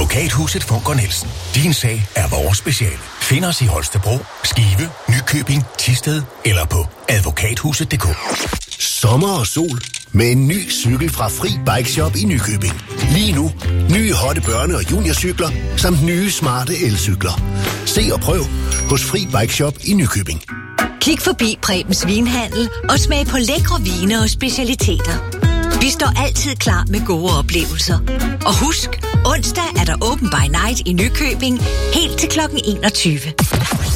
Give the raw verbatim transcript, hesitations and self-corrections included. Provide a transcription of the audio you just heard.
Advokathuset Funker Nielsen. Din sag er vores speciale. Find os i Holstebro, Skive, Nykøbing, Thisted eller på advokathuset punktum d k. Sommer og sol med en ny cykel fra Fri Bike Shop i Nykøbing. Lige nu, nye hotte børne- og juniorcykler, samt nye smarte elcykler. Se og prøv hos Fri Bike Shop i Nykøbing. Kig forbi Prebens Vinhandel og smag på lækre vine og specialiteter. Vi står altid klar med gode oplevelser. Og husk, onsdag er der Open by Night i Nykøbing helt til klokken enogtyve.